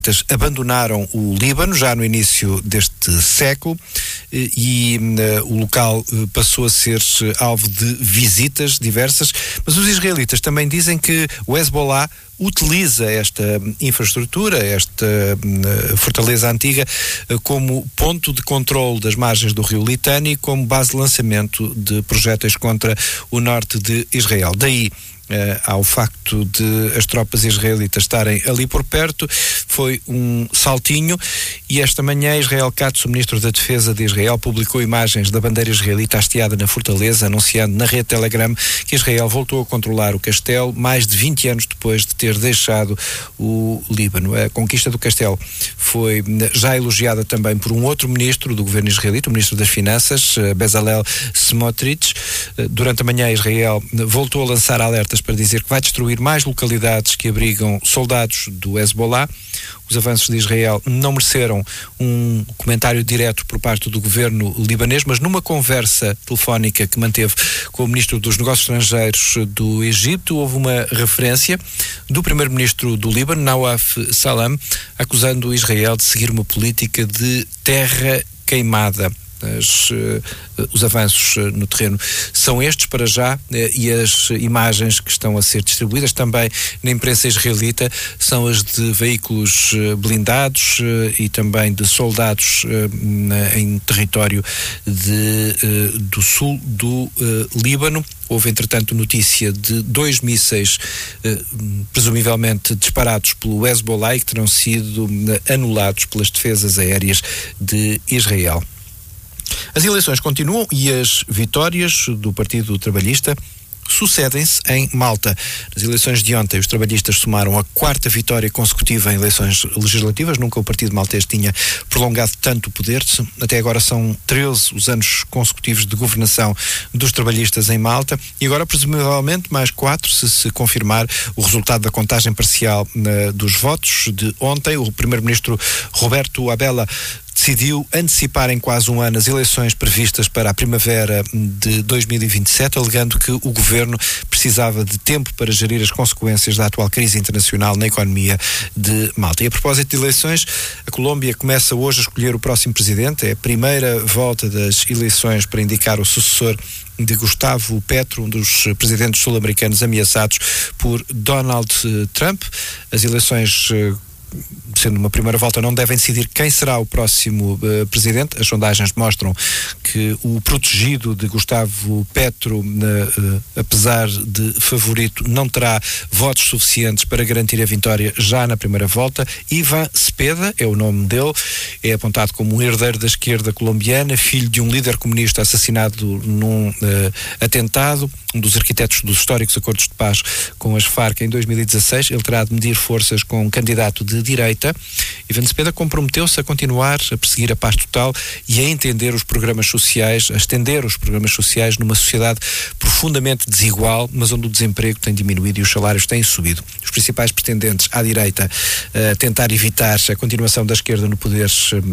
abandonaram o Líbano já no início deste século e o local passou a ser alvo de visitas diversas, mas os israelitas também dizem que o Hezbollah utiliza esta infraestrutura, esta fortaleza antiga, como ponto de controle das margens do rio Litani e como base de lançamento de projéteis contra o norte de Israel. Daí ao facto de as tropas israelitas estarem ali por perto, foi um saltinho, e esta manhã Israel Katz, o ministro da Defesa de Israel, publicou imagens da bandeira israelita hasteada na fortaleza, anunciando na rede Telegram que Israel voltou a controlar o castelo mais de 20 anos depois de ter deixado o Líbano. A conquista do castelo foi já elogiada também por um outro ministro do governo israelita, o ministro das Finanças, Bezalel Smotrich. Durante a manhã Israel voltou a lançar alertas para dizer que vai destruir mais localidades que abrigam soldados do Hezbollah. Os avanços de Israel não mereceram um comentário direto por parte do governo libanês, mas numa conversa telefónica que manteve com o ministro dos Negócios Estrangeiros do Egito, houve uma referência do primeiro-ministro do Líbano, Nawaf Salam, acusando Israel de seguir uma política de terra queimada. Os avanços no terreno são estes para já, e as imagens que estão a ser distribuídas também na imprensa israelita são as de veículos blindados e também de soldados em território do sul do Líbano. Houve, entretanto, notícia de 2 mísseis presumivelmente disparados pelo Hezbollah e que terão sido anulados pelas defesas aéreas de Israel. As eleições continuam e as vitórias do Partido Trabalhista sucedem-se em Malta. Nas eleições de ontem, os trabalhistas somaram a 4ª vitória consecutiva em eleições legislativas. Nunca o Partido Maltês tinha prolongado tanto o poder. Até agora são 13 os anos consecutivos de governação dos trabalhistas em Malta, e agora presumivelmente mais 4 se confirmar o resultado da contagem parcial dos votos de ontem. O primeiro-ministro Roberto Abela decidiu antecipar em quase um ano as eleições previstas para a primavera de 2027, alegando que o governo precisava de tempo para gerir as consequências da atual crise internacional na economia de Malta. E a propósito de eleições, a Colômbia começa hoje a escolher o próximo presidente. É a primeira volta das eleições para indicar o sucessor de Gustavo Petro, um dos presidentes sul-americanos ameaçados por Donald Trump. As eleições, sendo uma primeira volta, não devem decidir quem será o próximo presidente. As sondagens mostram que o protegido de Gustavo Petro, apesar de favorito, não terá votos suficientes para garantir a vitória já na primeira volta. Ivan Cepeda é o nome dele, é apontado como um herdeiro da esquerda colombiana, filho de um líder comunista assassinado num atentado, um dos arquitetos dos históricos acordos de paz com as Farc em 2016. Ele terá de medir forças com um candidato de direita. Ivan Cepeda comprometeu-se a continuar a perseguir a paz total e a entender os programas sociais, a estender os programas sociais numa sociedade profundamente desigual, mas onde o desemprego tem diminuído e os salários têm subido. Os principais pretendentes à direita a tentar evitar a continuação da esquerda no poder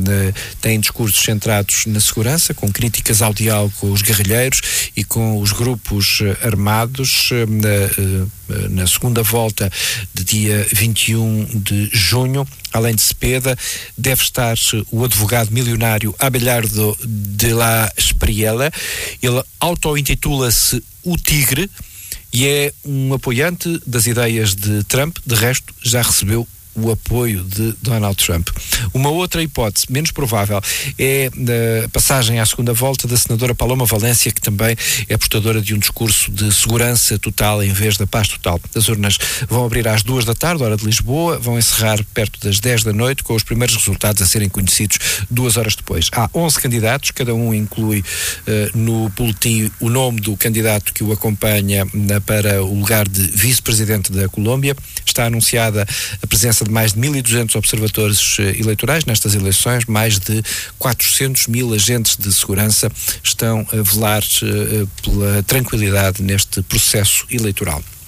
têm discursos centrados na segurança, com críticas ao diálogo com os guerrilheiros e com os grupos armados. Na segunda volta de dia 21 de junho, além de Cepeda, deve estar o advogado milionário Abelardo de la Espriella. Ele auto-intitula-se o Tigre e é um apoiante das ideias de Trump. De resto, já recebeu o apoio de Donald Trump. Uma outra hipótese, menos provável, é a passagem à segunda volta da senadora Paloma Valência, que também é portadora de um discurso de segurança total em vez da paz total. As urnas vão abrir às 2 da tarde, hora de Lisboa, vão encerrar perto das 10 da noite, com os primeiros resultados a serem conhecidos 2 horas depois. Há 11 candidatos, cada um inclui no boletim o nome do candidato que o acompanha para o lugar de vice-presidente da Colômbia. Está anunciada a presença de mais de 1.200 observadores eleitorais nestas eleições. Mais de 400.000 agentes de segurança estão a velar pela tranquilidade neste processo eleitoral.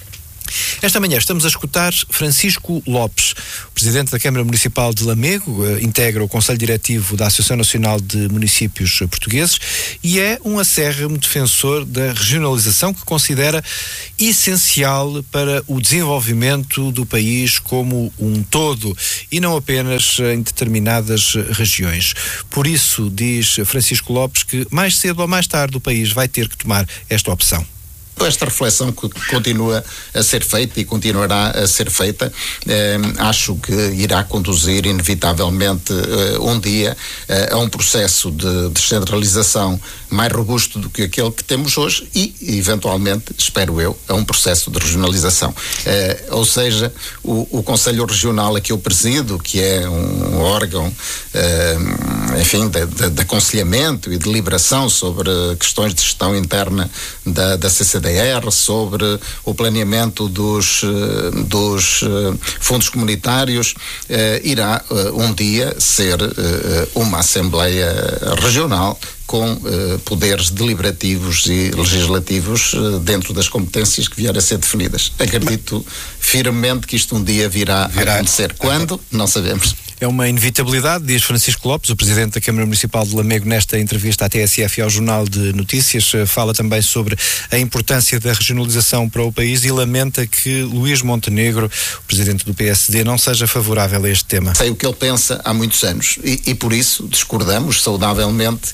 Esta manhã estamos a escutar Francisco Lopes, presidente da Câmara Municipal de Lamego, integra o Conselho Diretivo da Associação Nacional de Municípios Portugueses e é um acérrimo defensor da regionalização que considera essencial para o desenvolvimento do país como um todo e não apenas em determinadas regiões. Por isso, diz Francisco Lopes, que mais cedo ou mais tarde o país vai ter que tomar esta opção. Esta reflexão que continua a ser feita e continuará a ser feita, acho que irá conduzir inevitavelmente um dia a um processo de descentralização mais robusto do que aquele que temos hoje e, eventualmente, espero eu, a um processo de regionalização. Ou seja, o Conselho Regional a que eu presido, que é um órgão, enfim, de aconselhamento e deliberação sobre questões de gestão interna da CCDR, sobre o planeamento dos fundos comunitários, irá um dia ser uma Assembleia Regional com poderes deliberativos e legislativos dentro das competências que vierem a ser definidas. Acredito firmemente que isto um dia virá a acontecer. Quando? Não sabemos. É uma inevitabilidade, diz Francisco Lopes, o presidente da Câmara Municipal de Lamego, nesta entrevista à TSF e ao Jornal de Notícias. Fala também sobre a importância da regionalização para o país e lamenta que Luís Montenegro, o presidente do PSD, não seja favorável a este tema. Sei o que ele pensa há muitos anos e por isso discordamos saudavelmente,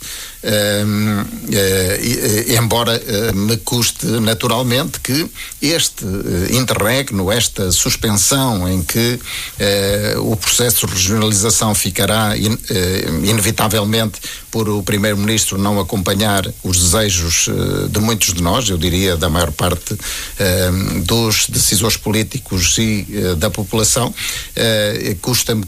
embora me custe naturalmente que este interregno, esta suspensão em que o processo de regionalização ficará inevitavelmente por o Primeiro-Ministro não acompanhar os desejos de muitos de nós, eu diria da maior parte dos decisores políticos e da população, custa-me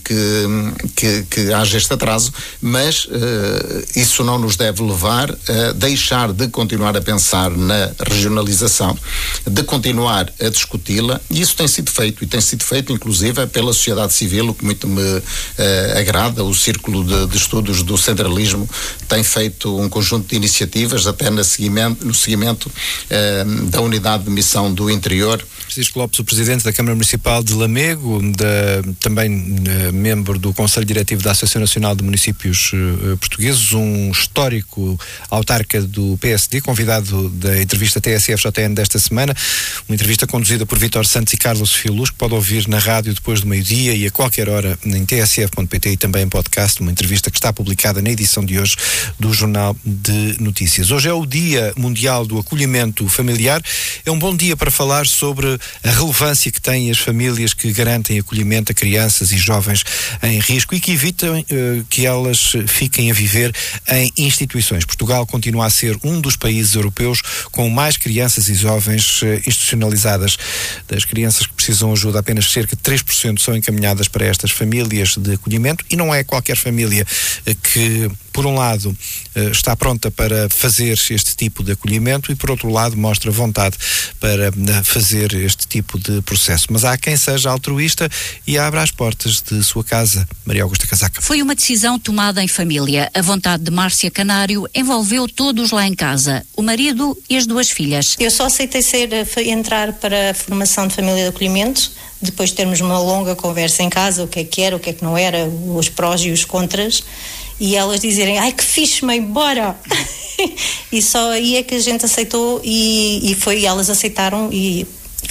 que haja este atraso, mas isso não nos deve levar a deixar de continuar a pensar na regionalização, de continuar a discuti-la, e isso tem sido feito, e tem sido feito inclusive pela sociedade civil, o que muito me agrada. O Círculo de Estudos do Centralismo tem feito um conjunto de iniciativas até no seguimento da Unidade de Missão do Interior. Francisco Lopes, o presidente da Câmara Municipal de Lamego, também membro do Conselho Diretivo da Associação Nacional de Municípios Portugueses, um histórico autarca do PSD, convidado da entrevista TSF-JN desta semana, uma entrevista conduzida por Vítor Santos e Carlos Sofia Luz, que pode ouvir na rádio depois do meio-dia e a qualquer hora em tsf.pt e também em podcast, uma entrevista que está publicada na edição de hoje do Jornal de Notícias. Hoje é o Dia Mundial do Acolhimento Familiar. É um bom dia para falar sobre a relevância que têm as famílias que garantem acolhimento a crianças e jovens em risco e que evitam que elas fiquem a viver em instituições. Portugal continua a ser um dos países europeus com mais crianças e jovens institucionalizadas. Das crianças que precisam de ajuda, apenas cerca de 3% são encaminhadas para estas famílias de acolhimento, e não é qualquer família que, por um lado, está pronta para fazer este tipo de acolhimento e, por outro lado, mostra vontade para fazer este tipo de processo. Mas há quem seja altruísta e abra as portas de sua casa. Maria Augusta Casaca. Foi uma decisão tomada em família. A vontade de Márcia Canário envolveu todos lá em casa, o marido e as duas filhas. Eu só aceitei entrar para a formação de família de acolhimento depois de termos uma longa conversa em casa, o que é que era, o que é que não era, os prós e os contras, e elas dizerem, ai que fixe, mãe, bora! E só aí é que a gente aceitou e elas aceitaram e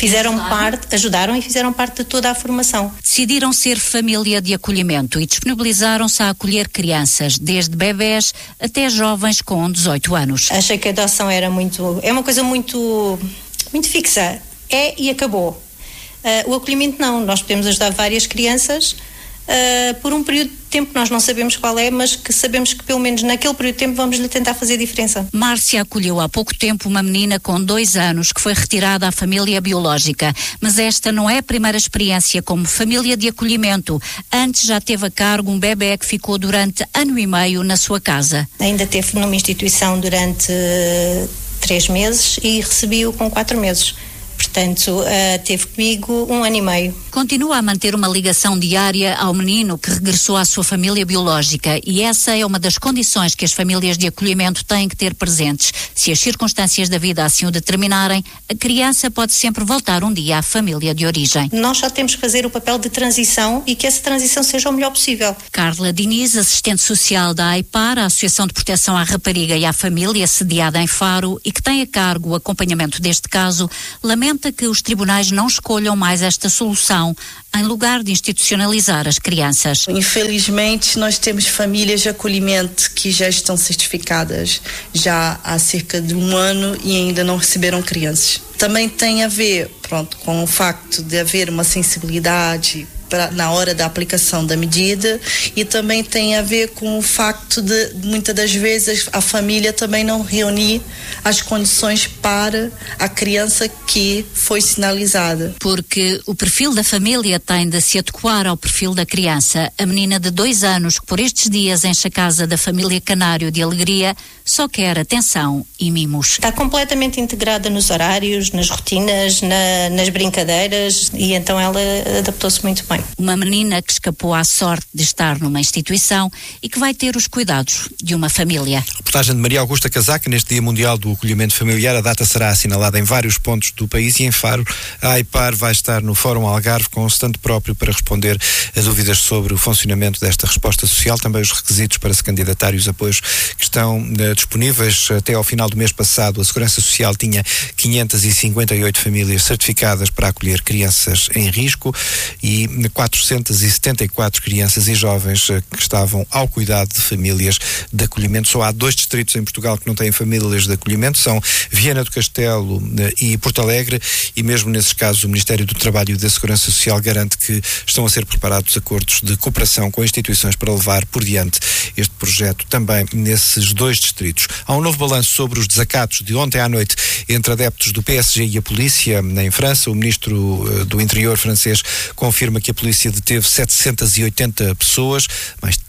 ajudaram e fizeram parte de toda a formação. Decidiram ser família de acolhimento e disponibilizaram-se a acolher crianças, desde bebés até jovens com 18 anos. Achei que a adoção é uma coisa muito, muito fixa, e acabou. O acolhimento não, nós podemos ajudar várias crianças por um período de tempo que nós não sabemos qual é, mas que sabemos que pelo menos naquele período de tempo vamos lhe tentar fazer diferença. Márcia acolheu há pouco tempo uma menina com 2 anos que foi retirada à família biológica, mas esta não é a primeira experiência como família de acolhimento. Antes já teve a cargo um bebé que ficou durante 1 ano e meio na sua casa. Ainda teve numa instituição durante 3 meses e recebi-o com 4 meses. Portanto, teve comigo 1 ano e meio. Continua a manter uma ligação diária ao menino que regressou à sua família biológica, e essa é uma das condições que as famílias de acolhimento têm que ter presentes. Se as circunstâncias da vida assim o determinarem, a criança pode sempre voltar um dia à família de origem. Nós só temos que fazer o papel de transição e que essa transição seja o melhor possível. Carla Diniz, assistente social da AIPAR, a Associação de Proteção à Rapariga e à Família, sediada em Faro, e que tem a cargo o acompanhamento deste caso, lamenta que os tribunais não escolham mais esta solução em lugar de institucionalizar as crianças. Infelizmente, nós temos famílias de acolhimento que já estão certificadas já há cerca de 1 ano e ainda não receberam crianças. Também tem a ver, com o facto de haver uma sensibilidade na hora da aplicação da medida, e também tem a ver com o facto de muitas das vezes a família também não reunir as condições para a criança que foi sinalizada. Porque o perfil da família tem de se adequar ao perfil da criança. A menina de 2 anos que por estes dias enche a casa da família Canário de alegria só quer atenção e mimos. Está completamente integrada nos horários, nas rotinas, nas brincadeiras, e então ela adaptou-se muito bem. Uma menina que escapou à sorte de estar numa instituição e que vai ter os cuidados de uma família. Reportagem de Maria Augusta Casaca. Neste Dia Mundial do Acolhimento Familiar, a data será assinalada em vários pontos do país, e em Faro a AIPAR vai estar no Fórum Algarve com um stand próprio para responder a dúvidas sobre o funcionamento desta resposta social, também os requisitos para se candidatar e os apoios que estão disponíveis. Até ao final do mês passado, a Segurança Social tinha 558 famílias certificadas para acolher crianças em risco e 474 crianças e jovens que estavam ao cuidado de famílias de acolhimento. Só há 2 distritos em Portugal que não têm famílias de acolhimento, são Viana do Castelo e Porto Alegre, e mesmo nesses casos o Ministério do Trabalho e da Segurança Social garante que estão a ser preparados acordos de cooperação com instituições para levar por diante este projeto também nesses 2 distritos. Há um novo balanço sobre os desacatos de ontem à noite entre adeptos do PSG e a polícia em França. O ministro do Interior francês confirma que a polícia deteve 780 pessoas, mais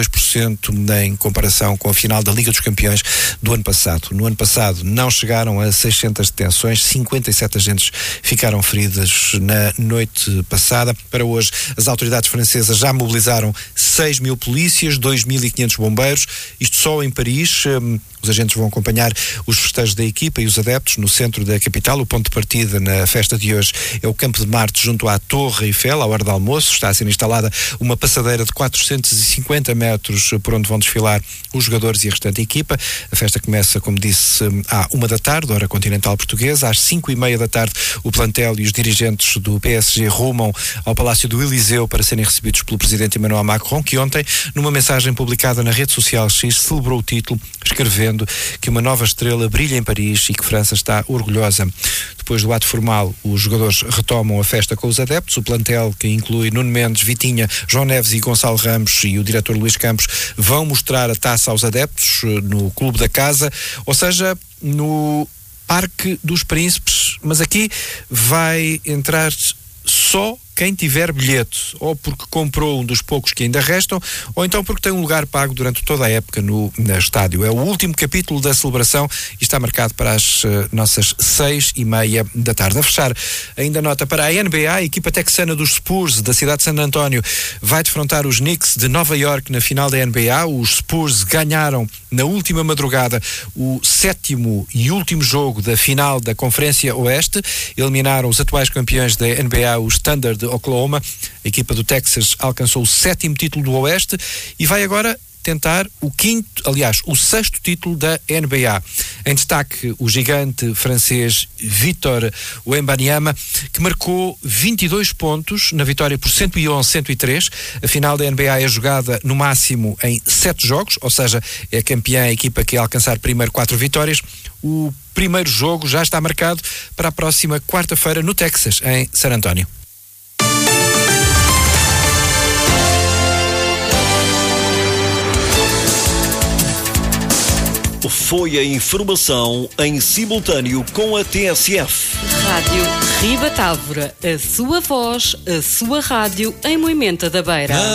32% em comparação com a final da Liga dos Campeões do ano passado. No ano passado não chegaram a 600 detenções, 57 agentes ficaram feridas na noite passada. Para hoje, as autoridades francesas já mobilizaram 6.000 polícias, 2.500 bombeiros, isto só em Paris. Os agentes vão acompanhar os festejos da equipa e os adeptos no centro da capital. O ponto de partida na festa de hoje é o Campo de Marte, junto à Torre Eiffel, à hora do almoço. Está a ser instalada uma passadeira de 450 metros por onde vão desfilar os jogadores e a restante equipa. A festa começa, como disse, à 1 da tarde, hora continental portuguesa. Às 5:30 da tarde, o plantel e os dirigentes do PSG rumam ao Palácio do Eliseu para serem recebidos pelo presidente Emmanuel Macron, que ontem, numa mensagem publicada na rede social X, celebrou o título, escrevendo que uma nova estrela brilha em Paris e que França está orgulhosa. Depois do ato formal, os jogadores retomam a festa com os adeptos. O plantel, que inclui Nuno Mendes, Vitinha, João Neves e Gonçalo Ramos, e o diretor Luís Campos, vão mostrar a taça aos adeptos no Clube da Casa, ou seja, no Parque dos Príncipes, mas aqui vai entrar só quem tiver bilhete, ou porque comprou um dos poucos que ainda restam, ou então porque tem um lugar pago durante toda a época no estádio. É o último capítulo da celebração e está marcado para as nossas 6:30 da tarde. A fechar, ainda nota para a NBA, a equipa texana dos Spurs da cidade de San António vai defrontar os Knicks de Nova York na final da NBA. Os Spurs ganharam na última madrugada o 7º e último jogo da final da Conferência Oeste. Eliminaram os atuais campeões da NBA, os Thunder de Oklahoma. A equipa do Texas alcançou o 7º título do Oeste e vai agora tentar o 6º título da NBA. Em destaque, o gigante francês Victor Wembanyama, que marcou 22 pontos na vitória por 111-103. A final da NBA é jogada no máximo em 7 jogos, ou seja, é campeã a equipa que alcançar primeiro 4 vitórias. O primeiro jogo já está marcado para a próxima quarta-feira no Texas, em San António. Foi a informação em simultâneo com a TSF. Rádio Ribatávora, a sua voz, a sua rádio em Moimenta da Beira.